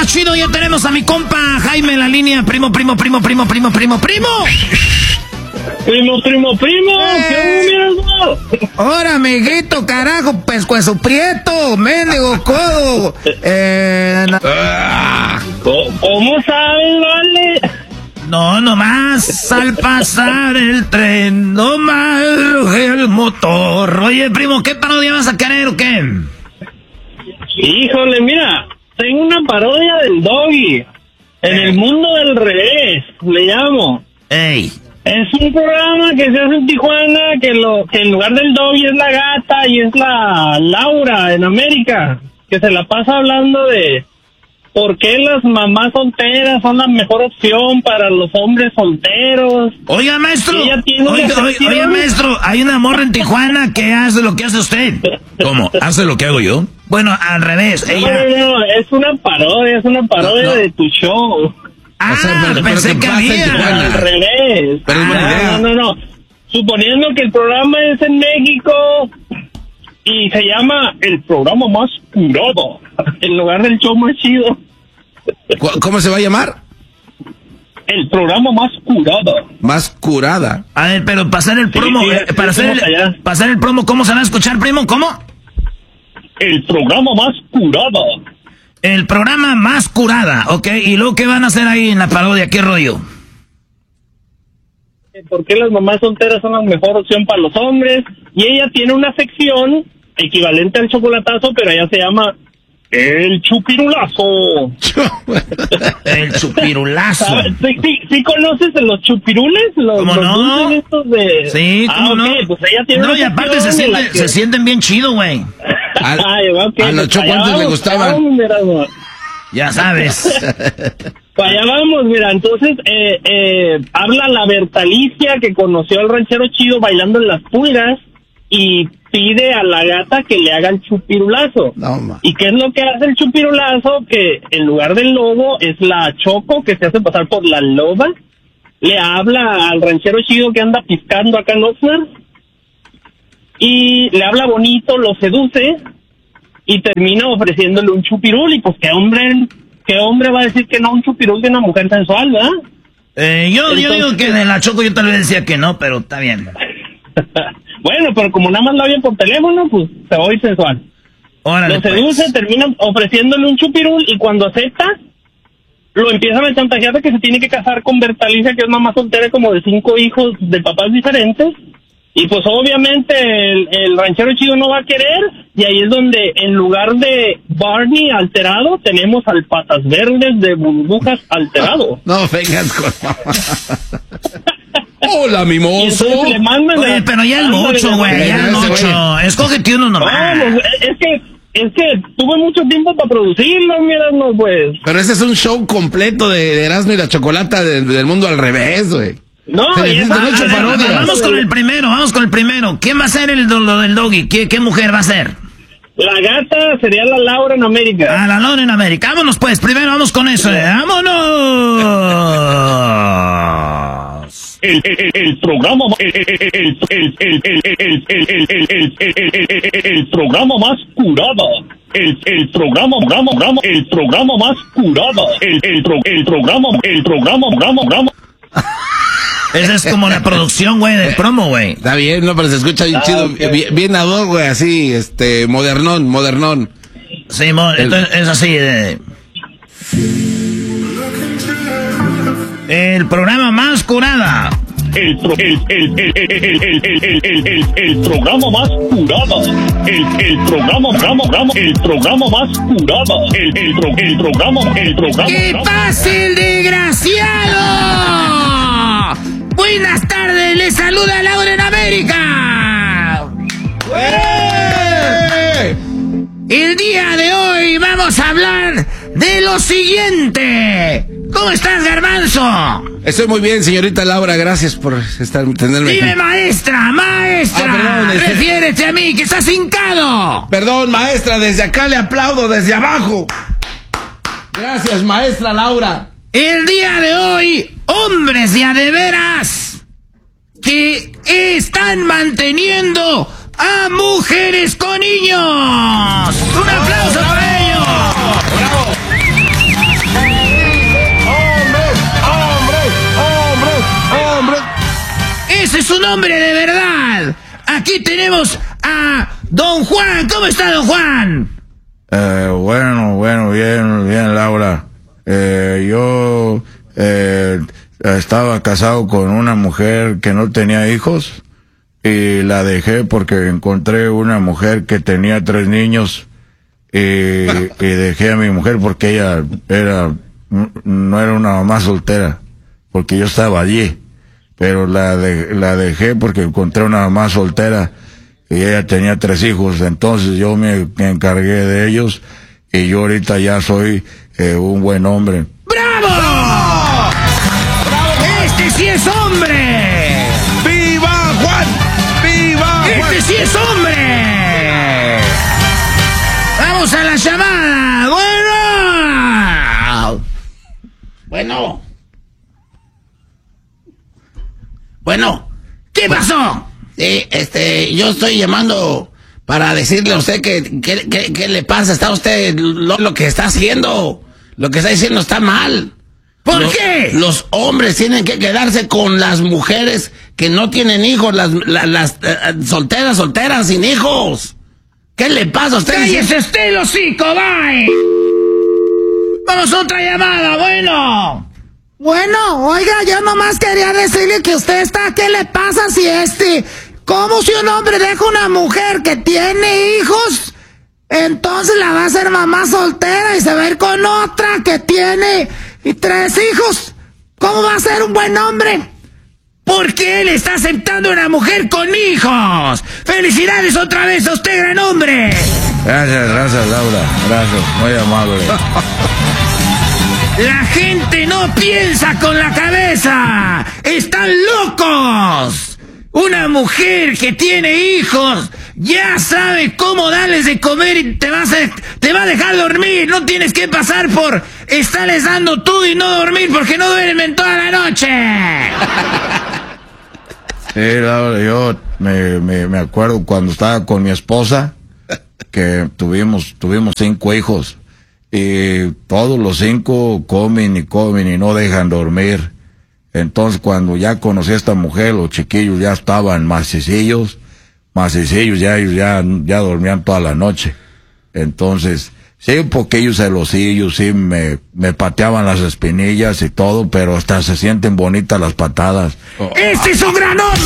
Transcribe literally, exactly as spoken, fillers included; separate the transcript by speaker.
Speaker 1: chido, ya tenemos a mi compa Jaime en la línea. Primo, primo, primo, primo, primo, primo, primo.
Speaker 2: Primo, primo, primo.
Speaker 1: Eh.
Speaker 2: ¿Qué
Speaker 1: Ahora, amiguito, carajo, pescuezo prieto, mendigo codo. Eh, na-
Speaker 2: ¿Cómo, ¿Cómo sabes, vale?
Speaker 1: no, nomás al pasar el tren, nomás ruge el motor. Oye, primo, ¿qué parodia vas a querer o qué?
Speaker 2: Híjole, mira, tengo una parodia del Doggy. En el mundo del revés, le llamo.
Speaker 1: Ey.
Speaker 2: Es un programa que se hace en Tijuana, que lo que en lugar del Doggy es la gata y es la Laura en América, que se la pasa hablando de por qué las mamás solteras son la mejor opción para los hombres solteros.
Speaker 1: Oiga, maestro,
Speaker 2: Ella tiene
Speaker 1: oiga,
Speaker 2: una
Speaker 1: oiga,
Speaker 2: sección.
Speaker 1: oiga, maestro, hay una morra en Tijuana que hace lo que hace usted. ¿Cómo? ¿Hace lo que hago yo? Bueno, al revés,
Speaker 2: No,
Speaker 1: ella...
Speaker 2: no, no, es una parodia, es una parodia
Speaker 1: No, no.
Speaker 2: de tu show.
Speaker 1: Ah,
Speaker 3: O sea, pero-
Speaker 1: pensé
Speaker 3: pero
Speaker 1: que
Speaker 3: ¿qué pasa en
Speaker 1: había.
Speaker 3: Tijuana?
Speaker 2: Al revés.
Speaker 3: Pero es buena
Speaker 2: Ah,
Speaker 3: idea.
Speaker 2: No, no, no. Suponiendo que el programa es en México y se llama el programa más curado, en lugar del show más chido,
Speaker 3: ¿Cu- ¿Cómo se va a llamar?
Speaker 2: el programa más curado.
Speaker 3: Más curada.
Speaker 1: A ver, pero pasar el
Speaker 2: Sí,
Speaker 1: promo,
Speaker 2: sí,
Speaker 1: eh,
Speaker 2: sí,
Speaker 1: para hacer
Speaker 2: estamos
Speaker 1: el,
Speaker 2: allá.
Speaker 1: pasar el promo, ¿cómo se va a escuchar, primo? ¿Cómo?
Speaker 2: El programa más curado.
Speaker 1: El programa más curada, ¿ok? ¿Y luego qué van a hacer ahí en la parodia? ¿Qué rollo?
Speaker 2: ¿Por qué las mamás solteras son la mejor opción para los hombres? Y ella tiene una sección equivalente al chocolatazo, pero ella se llama el chupirulazo.
Speaker 1: El chupirulazo.
Speaker 2: ¿Sabes? ¿Sí, sí, sí conoces los chupirules? Los,
Speaker 1: ¿Cómo
Speaker 2: los
Speaker 1: no?
Speaker 2: dulces estos de...
Speaker 1: Sí,
Speaker 2: ah,
Speaker 1: ¿cómo
Speaker 2: ok,
Speaker 1: no?
Speaker 2: pues ella tiene
Speaker 1: No,
Speaker 2: una
Speaker 1: y aparte se,
Speaker 2: sección en la
Speaker 1: siente-
Speaker 2: que-
Speaker 1: se sienten bien chido, güey.
Speaker 3: Al-
Speaker 2: Ay, ok,
Speaker 3: a los
Speaker 2: pues allá
Speaker 3: chocuantes le
Speaker 2: vamos,
Speaker 3: gustaban.
Speaker 2: allá vamos, mira, no.
Speaker 1: Ya sabes.
Speaker 2: Para allá vamos, mira, entonces eh, eh, habla la Bertalicia que conoció al ranchero chido bailando en las pulgas y pide a la gata que le haga el chupirulazo.
Speaker 3: No, ma.
Speaker 2: ¿Y qué es lo que hace el chupirulazo? Que en lugar del lobo es la Choco que se hace pasar por la loba. Le habla al ranchero chido que anda piscando acá en Oxnard y le habla bonito, lo seduce y termina ofreciéndole un chupirul. Y pues qué hombre, qué hombre va a decir que no a un chupirul de una mujer sensual, ¿verdad?
Speaker 1: Eh, yo, yo digo que de la Choco yo tal vez decía que no, pero está bien.
Speaker 2: Bueno, pero como nada más lo oye por teléfono, pues se oye sensual.
Speaker 1: Órale,
Speaker 2: Lo seduce,
Speaker 1: pues.
Speaker 2: termina ofreciéndole un chupirul y cuando acepta, lo empiezan a chantajear de que se tiene que casar con Bertalicia, que es mamá soltera como de cinco hijos de papás diferentes. Y pues obviamente el, el ranchero chido no va a querer, y ahí es donde en lugar de Barney alterado, tenemos al Patas Verdes de Burbujas alterado.
Speaker 3: No vengas con... Hola,
Speaker 2: Y
Speaker 3: mimoso.
Speaker 2: entonces le mandan
Speaker 1: Oye,
Speaker 2: a-
Speaker 1: pero ya es
Speaker 2: ándale,
Speaker 1: mucho, güey, ya es
Speaker 3: ese güey.
Speaker 1: mucho. Escógete uno nomás.
Speaker 2: Vamos, es que, es que tuve mucho tiempo para producirlo, mira, no, pues.
Speaker 3: Pero ese es un show completo de, de Erasmo y la Chocolata de- del mundo al revés, güey.
Speaker 2: No,
Speaker 3: Se
Speaker 2: y
Speaker 3: necesitan
Speaker 2: esa-
Speaker 3: ocho
Speaker 2: a ver,
Speaker 3: parodias.
Speaker 1: Vamos con el primero, vamos con el primero. ¿Quién va a ser el do- lo del Doggy? ¿Qué, qué mujer va a ser?
Speaker 2: La gata sería la Laura en América.
Speaker 1: A la Laura en América. Vámonos pues, primero vamos con eso. eh. ¡Vámonos!
Speaker 2: El, el, el programa el, el, el, el, el, el, el, el, el, el, el, el, el, el programa más curado. El, el programa, programa, programa, el programa más curado. El, el, pro- el programa, el programa, programa, programa.
Speaker 1: Esa es como la producción, güey, del promo, güey.
Speaker 3: Está bien, no, pero se escucha bien
Speaker 2: Ah,
Speaker 3: chido.
Speaker 2: ok.
Speaker 3: Bien, bien ad hoc, güey, así, este, modernón, modernón.
Speaker 1: Sí, mo- entonces es así. eh. El programa más curada.
Speaker 2: El, pro- el, el, el, el, el, el, el, el, el, el, el programa más curado. El, el programa, programa, programa, el programa más curado. El, el, pro- el programa, el programa.
Speaker 1: ¡Que
Speaker 2: programa.
Speaker 1: pase el desgraciado! Buenas tardes, les saluda Laura en América.
Speaker 3: ¡Eh!
Speaker 1: El día de hoy vamos a hablar de lo siguiente. ¿Cómo estás, Garbanzo?
Speaker 3: Estoy muy bien, señorita Laura, gracias por estar, tenerme
Speaker 1: Dime,
Speaker 3: aquí.
Speaker 1: maestra, maestra.
Speaker 3: Ah, perdón, este-
Speaker 1: Refiérete a mí, que estás hincado.
Speaker 3: Perdón, maestra, desde acá le aplaudo, desde abajo. Gracias, maestra Laura.
Speaker 1: El día de hoy, hombres de a de veras que están manteniendo a mujeres con niños. Un aplauso para ellos. hombre de verdad. Aquí tenemos a don Juan. ¿Cómo está, don Juan?
Speaker 4: Eh, bueno, bueno, bien, bien, Laura. Eh, yo eh, estaba casado con una mujer que no tenía hijos y la dejé porque encontré una mujer que tenía tres niños y, y dejé a mi mujer porque ella era no era una mamá soltera, porque yo estaba allí, pero la de, la dejé porque encontré una mamá soltera y ella tenía tres hijos. Entonces yo me, me encargué de ellos y yo ahorita ya soy eh, un buen hombre.
Speaker 1: ¡Bravo! ¡Bravo! ¡Este sí es hombre!
Speaker 3: ¡Viva Juan! ¡Viva Juan!
Speaker 1: ¡Este sí es hombre! ¡Vamos a la llamada! ¡Bueno! Bueno. Bueno. ¿Qué pasó?
Speaker 5: Sí, este, yo estoy llamando para decirle a usted que, que, que, que le pasa. Está usted, lo, lo que está haciendo, lo que está diciendo está mal.
Speaker 1: ¿Por
Speaker 5: los,
Speaker 1: qué?
Speaker 5: Los hombres tienen que quedarse con las mujeres que no tienen hijos, las, las, las uh, solteras, solteras, sin hijos. ¿Qué le pasa a usted?
Speaker 1: ¡Cállese usted, el hocico, bye! Vamos a otra llamada, bueno.
Speaker 6: Bueno, oiga, yo nomás quería decirle que usted está, ¿qué le pasa si este... ¿Cómo si un hombre deja una mujer que tiene hijos? Entonces la va a hacer mamá soltera y se va a ir con otra que tiene y tres hijos. ¿Cómo va a ser un buen hombre?
Speaker 1: Porque él está aceptando a una mujer con hijos. ¡Felicidades otra vez a usted, gran hombre!
Speaker 4: Gracias, gracias, Laura. Gracias, muy amable.
Speaker 1: La gente no piensa con la cabeza. ¡Están locos! Una mujer que tiene hijos ya sabe cómo darles de comer y te, vas a, te va a dejar dormir. No tienes que pasar por estarles dando tú y no dormir porque no duermen toda la noche.
Speaker 4: Sí, Laura, yo me, me, me acuerdo cuando estaba con mi esposa que tuvimos, tuvimos cinco hijos. Y todos los cinco comen y comen y no dejan dormir. Entonces cuando ya conocí a esta mujer, los chiquillos ya estaban macicillos, macicillos, ya ellos ya, ya dormían toda la noche. Entonces, sí, un poquillo celosillos, sí, me, me pateaban las espinillas y todo, pero hasta se sienten bonitas las patadas.
Speaker 1: ¡Este es un gran hombre!